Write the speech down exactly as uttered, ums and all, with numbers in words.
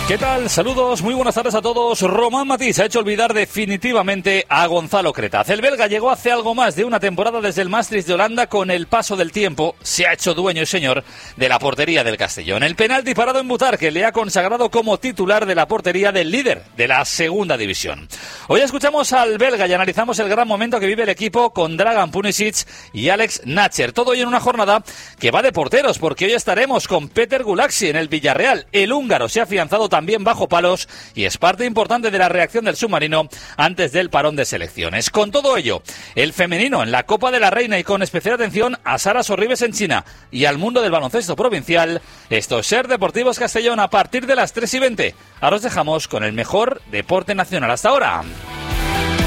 ¿Qué tal? Saludos, muy buenas tardes a todos. Román Matís ha hecho olvidar definitivamente a Gonzalo Cretaz. El belga llegó hace algo más de una temporada desde el Maastricht de Holanda. Con el paso del tiempo se ha hecho dueño y señor de la portería del Castellón. El penalti parado en Butarque le ha consagrado como titular de la portería del líder de la segunda división. Hoy escuchamos al belga y analizamos el gran momento que vive el equipo con Dragan Punisic y Alex Nacher. Todo hoy en una jornada que va de porteros, porque hoy estaremos con Peter Gulaxi en el Villarreal. El húngaro se ha afianzado también bajo palos y es parte importante de la reacción del submarino antes del parón de selecciones. Con todo ello, el femenino en la Copa de la Reina y con especial atención a Sara Sorribes en China y al mundo del baloncesto provincial, esto es Ser Deportivos Castellón a partir de las tres y veinte. Ahora os dejamos con el mejor deporte nacional hasta ahora.